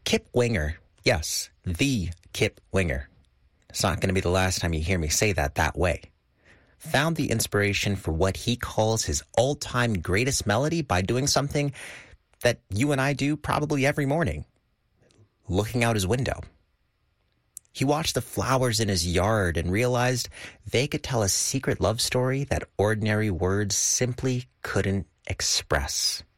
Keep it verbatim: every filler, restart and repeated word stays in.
Kip Winger, yes, the Kip Winger. It's not going to be the last time you hear me say that that way. Found the inspiration for what he calls his all-time greatest melody by doing something that you and I do probably every morning, looking out his window. He watched the flowers in his yard and realized they could tell a secret love story that ordinary words simply couldn't express.